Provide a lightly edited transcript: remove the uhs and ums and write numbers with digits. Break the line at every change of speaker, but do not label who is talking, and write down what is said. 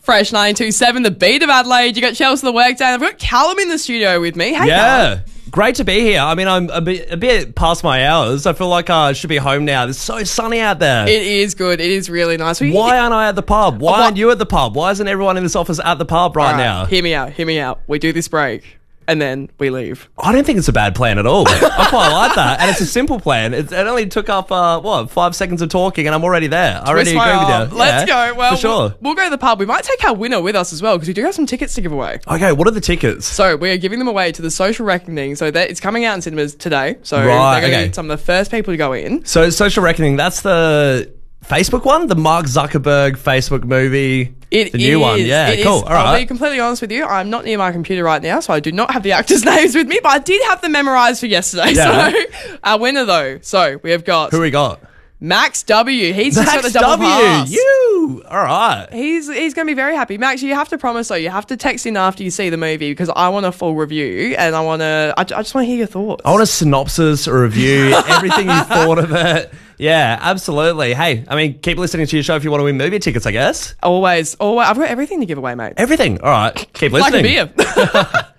Fresh 927, the beat of Adelaide. You got Chelsea the Workday. I've got Callum in the studio with me. Hey, Callum.
Great to be here. I mean, I'm a bit past my hours. I feel like I should be home now. It's so sunny out there.
It is good. It is really nice.
Why aren't I at the pub? Why aren't you at the pub? Why isn't everyone in this office at the pub right now?
Hear me out. We do this break and then we leave.
I don't think it's a bad plan at all. I quite like that. And it's a simple plan. It only took up, 5 seconds of talking and I'm already there. I already agree with you.
Let's go. Well,
for sure.
We'll go to the pub. We might take our winner with us as well because we do have some tickets to give away.
Okay, what are the tickets?
So we are giving them away to the Social Reckoning. So it's coming out in cinemas today. So they're going to be some of the first people to go in.
So Social Reckoning, that's the Facebook one? The Mark Zuckerberg Facebook movie? The new one. Yeah, cool. All right.
I'll be completely honest with you. I'm not near my computer right now, so I do not have the actors' names with me, but I did have them memorised for yesterday.
Yeah.
So our winner, though. So we have got...
Who we got?
Max W. He's just got the double pass.
All right.
He's going to be very happy. Max, you have to promise, though, you have to text in after you see the movie because I want a full review and I just want to hear your thoughts.
I want a synopsis, a review, everything you thought of it. Yeah, absolutely. Hey, I mean, keep listening to your show if you want to win movie tickets, I guess.
Always. I've got everything to give away, mate.
Everything. All right. Keep listening.
Like a beer.